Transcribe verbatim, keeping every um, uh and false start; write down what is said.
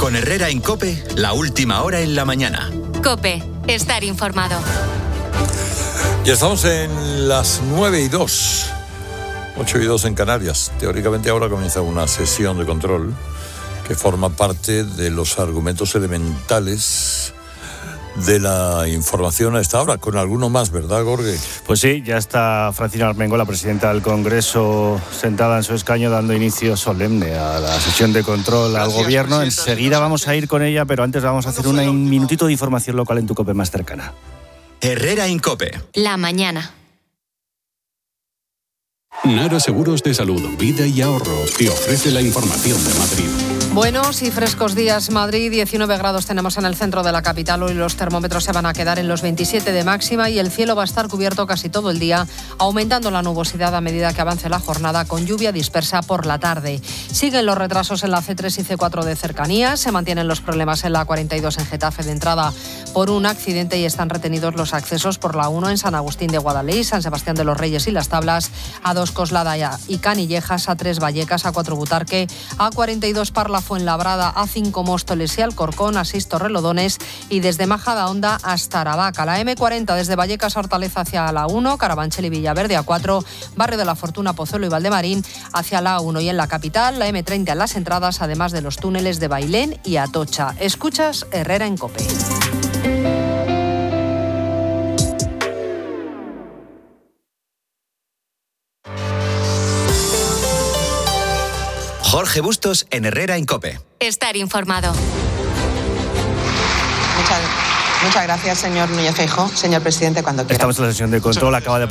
Con Herrera en COPE, la última hora en la mañana. COPE, estar informado. Ya estamos en las nueve y dos, ocho y dos en Canarias. Teóricamente ahora comienza una sesión de control que forma parte de los argumentos elementales de la información a esta hora, con alguno más, ¿verdad, Gorge? Pues sí, ya está Francina Armengol, la presidenta del Congreso, sentada en su escaño dando inicio solemne a la sesión de control al Gracias, Gobierno. presidenta. Enseguida vamos a ir con ella, pero antes vamos a hacer un minutito de información local en tu COPE más cercana. Herrera en COPE. La mañana. Nara Seguros de Salud, Vida y Ahorro te ofrece la información de Madrid. Buenos y frescos días, Madrid. diecinueve grados tenemos en el centro de la capital. Hoy los termómetros se van a quedar en los veintisiete de máxima y el cielo va a estar cubierto casi todo el día, aumentando la nubosidad a medida que avance la jornada, con lluvia dispersa por la tarde. Siguen los retrasos en la ce tres y ce cuatro de cercanías. Se mantienen los problemas en la cuarenta y dos en Getafe de entrada por un accidente y están retenidos los accesos por la uno en San Agustín de Guadalix, San Sebastián de los Reyes y Las Tablas, a dos Coslada y Canillejas, a tres Vallecas, a cuatro Butarque, a cuarenta y dos Parla Fuenlabrada, a cinco Móstoles y Alcorcón, a seis Torrelodones y desde Majadahonda hasta Aravaca. La eme cuarenta desde Vallecas a Hortaleza hacia la uno, Carabanchel y Villaverde a cuatro, Barrio de la Fortuna, Pozuelo y Valdemarín hacia la uno, y en la capital la eme treinta en las entradas, además de los túneles de Bailén y Atocha. Escuchas Herrera en COPE. Jorge Bustos en Herrera en COPE. Estar informado. Muchas, muchas gracias, señor Núñez Feijóo. Señor presidente, cuando quiera. Estamos en la sesión de control. Acaba de